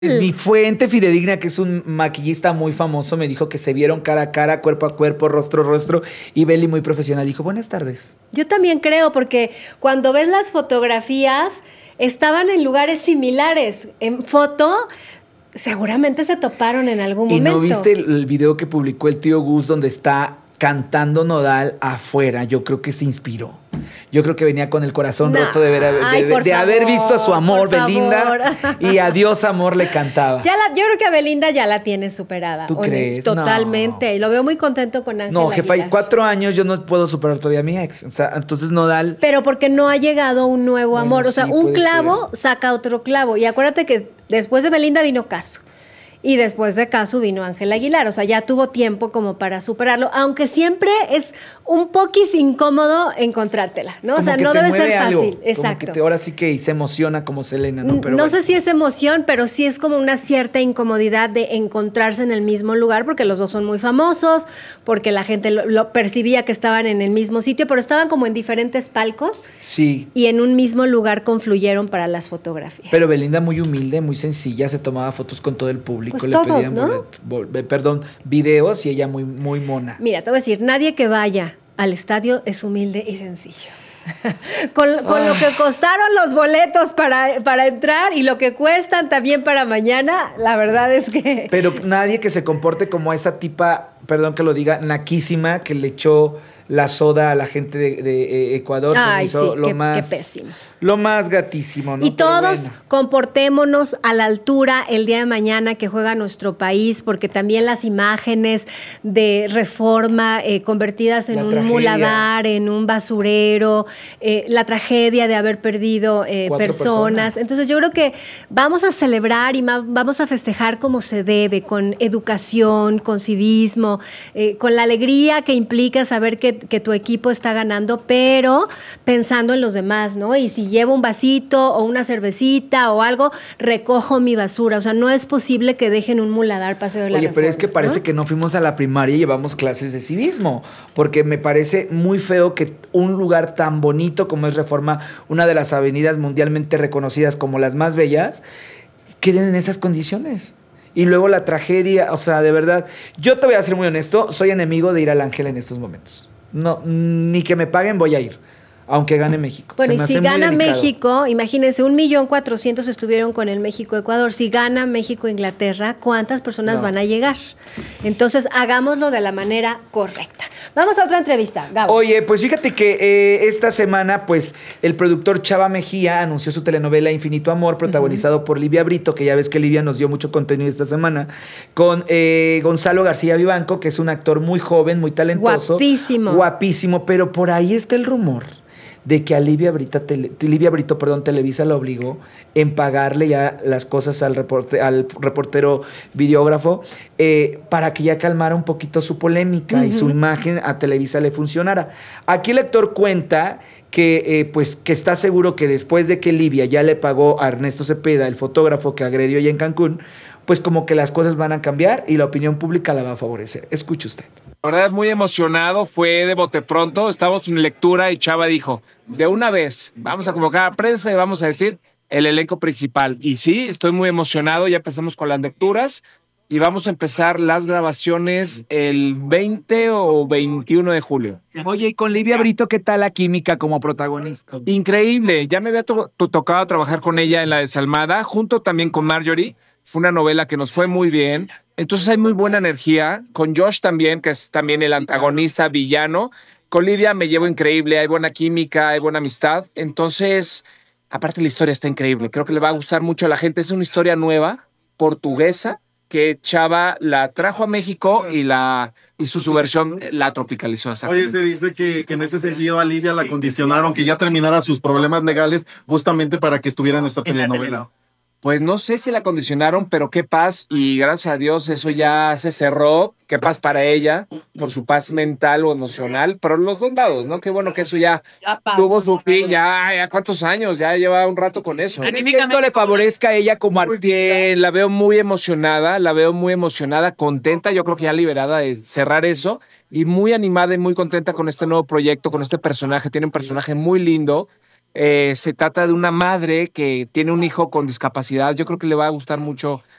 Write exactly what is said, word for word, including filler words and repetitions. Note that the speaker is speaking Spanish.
Mi fuente fidedigna, que es un maquillista muy famoso, me dijo que se vieron cara a cara, cuerpo a cuerpo, rostro a rostro, y Beli, muy profesional, dijo, buenas tardes. Yo también creo, porque cuando ves las fotografías, estaban en lugares similares. En foto, seguramente se toparon en algún ¿Y momento. no viste el, el video que publicó el tío Gus donde está cantando Nodal afuera? Yo creo que se inspiró. Yo creo que venía con el corazón No. roto de, ver, de, Ay, de, por de haber favor, visto a su amor, por Belinda, favor. y adiós amor le cantaba. Ya la, yo creo que a Belinda ya la tiene superada. ¿Tú crees? Totalmente. No. Y lo veo muy contento con Ángel No, jefa, hay Aguilar. cuatro años yo no puedo superar todavía a mi ex. O sea, entonces Nodal... Pero porque no ha llegado un nuevo Bueno, amor. O sea, sí, un puede clavo ser. saca otro clavo. Y acuérdate que después de Belinda vino Casu. Y después de Casu vino Ángel Aguilar. O sea, ya tuvo tiempo como para superarlo. Aunque siempre es un poquis incómodo encontrártela, ¿no? O Como sea, que no te debe mueve ser fácil. algo, Exacto. Como que te, ahora sí que se emociona como Selena, ¿no? Pero no bueno. sé si es emoción, pero sí es como una cierta incomodidad de encontrarse en el mismo lugar, porque los dos son muy famosos, porque la gente lo, lo percibía que estaban en el mismo sitio, pero estaban como en diferentes palcos Sí. y en un mismo lugar confluyeron para las fotografías. Pero Belinda muy humilde, muy sencilla, se tomaba fotos con todo el público, Pues le todos, pedían ¿no? bolet- bol- perdón, videos y ella muy, muy mona. Mira, te voy a decir, nadie que vaya al estadio es humilde y sencillo. con con lo que costaron los boletos para, para entrar y lo que cuestan también para mañana, la verdad es que... Pero nadie que se comporte como esa tipa, perdón que lo diga, naquísima, que le echó la soda a la gente de, de, eh, Ecuador. Ay, se me hizo sí, lo qué- más, qué pésimo. Lo más gatísimo, ¿no? Y Pero todos bueno. comportémonos a la altura el día de mañana que juega nuestro país, porque también las imágenes de Reforma eh, convertidas en La un tragedia. muladar, en un basurero, eh, la tragedia de haber perdido eh, Cuatro personas. personas. Entonces yo creo que vamos a celebrar y ma- vamos a festejar como se debe, con educación, con civismo, eh, con la alegría que implica saber que, que tu equipo está ganando, pero pensando en los demás, ¿no? Y si llevo un vasito o una cervecita o algo, recojo mi basura. O sea, no es posible que dejen un muladar paseo de la Oye, pero es que Reforma, parece ¿no? que no fuimos a la primaria y llevamos clases de civismo, porque me parece muy feo que un lugar tan bonito como es Reforma, una de las avenidas mundialmente reconocidas como las más bellas, queden en esas condiciones. Y luego la tragedia, o sea, de verdad, yo te voy a ser muy honesto, soy enemigo de ir al Ángel en estos momentos. No, ni que me paguen voy a ir, aunque gane México. Bueno, Se y me si hace muy gana delicado. México, imagínense, un millón cuatrocientos estuvieron con el México-Ecuador. Si gana México-Inglaterra, ¿cuántas personas No. van a llegar? Entonces, hagámoslo de la manera correcta. Vamos a otra entrevista, Gabo. Oye, pues fíjate que eh, esta semana, pues, el productor Chava Mejía anunció su telenovela Infinito Amor, protagonizado uh-huh. por Livia Brito, que ya ves que Livia nos dio mucho contenido esta semana, con eh, Gonzalo García Vivanco, que es un actor muy joven, muy talentoso. Guapísimo. Guapísimo, pero por ahí está el rumor de que a Livia Brito, tele, Livia Brito, perdón, Televisa la obligó en pagarle ya las cosas al, reporte, al reportero videógrafo eh, para que ya calmara un poquito su polémica uh-huh. y su imagen a Televisa le funcionara. Aquí el actor cuenta que, eh, pues, que está seguro que después de que Livia ya le pagó a Ernesto Cepeda, el fotógrafo que agredió ya en Cancún, pues como que las cosas van a cambiar y la opinión pública la va a favorecer. Escuche usted. La verdad, muy emocionado, fue de bote pronto, estábamos en lectura y Chava dijo, de una vez, vamos a convocar a prensa y vamos a decir el elenco principal. Y sí, estoy muy emocionado, ya empezamos con las lecturas y vamos a empezar las grabaciones el veinte o veintiuno de julio. Oye, y con Livia Brito, ¿qué tal la química como protagonista? Increíble, ya me había to- to- tocado trabajar con ella en La Desalmada, junto también con Marjorie. Fue una novela que nos fue muy bien. Entonces hay muy buena energía. Con Josh también, que es también el antagonista villano. Con Lidia me llevo increíble. Hay buena química, hay buena amistad. Entonces, aparte la historia está increíble. Creo que le va a gustar mucho a la gente. Es una historia nueva, portuguesa, que Chava la trajo a México y, la, y su, su versión la tropicalizó. Oye, se dice que, que en este sentido a Livia la condicionaron, que ya terminara sus problemas legales justamente para que estuviera en esta telenovela. Pues no sé si la condicionaron, pero qué paz, y gracias a Dios eso ya se cerró, qué paz para ella, por su paz mental o emocional, pero los dos lados, ¿no? Qué bueno que eso ya, ya tuvo su fin, ya, ya cuántos años, ya lleva un rato con eso. ¿Crees que esto le favorezca a ella como artista? Bien, la veo muy emocionada, la veo muy emocionada, contenta, yo creo que ya liberada de cerrar eso, y muy animada y muy contenta con este nuevo proyecto, con este personaje, tiene un personaje muy lindo, Eh, se trata de una madre que tiene un hijo con discapacidad. Yo creo que le va a gustar mucho